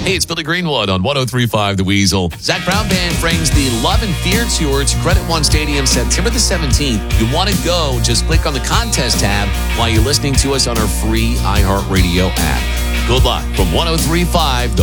Hey, it's Billy Greenwood on 103.5 The Weasel. Zach Brown Band brings the Love and Fear Tour to Credit One Stadium September the 17th. You want to go, just click on the contest tab while you're listening to us on our free iHeartRadio app. Good luck from 103.5 The